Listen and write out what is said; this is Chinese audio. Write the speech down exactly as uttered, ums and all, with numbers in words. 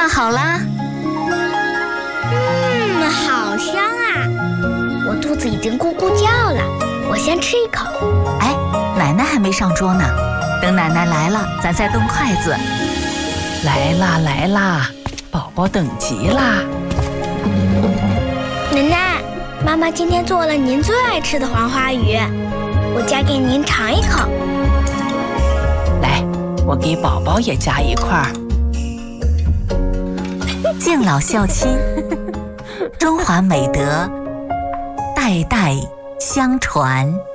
饭好啦。 嗯，好香啊！我肚子已经咕咕叫了，我先吃一口。 哎，奶奶还没上桌呢，等奶奶来了，咱再动筷子。 来啦来啦，宝宝等急啦！ 奶奶，妈妈今天做了您最爱吃的黄花鱼，我夹给您尝一口。 来，我给宝宝也夹一块。 敬老孝亲，中华美德代代相传。